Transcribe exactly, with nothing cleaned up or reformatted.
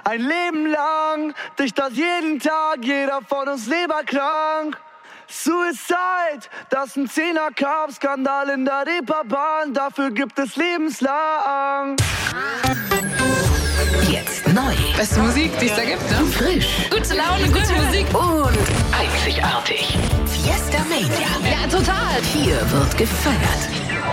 ein Leben lang. Dich das jeden Tag, jeder von uns leberkrank. Suicide, das ist ein Zehner-Cup-Skandal in der Reeperbahn. Dafür gibt es lebenslang. Jetzt neu. Beste Musik, die es da gibt, ne? Frisch. Gute Laune, gute Musik. Und einzigartig. Fiesta Mania. Ja, total. Hier wird gefeiert.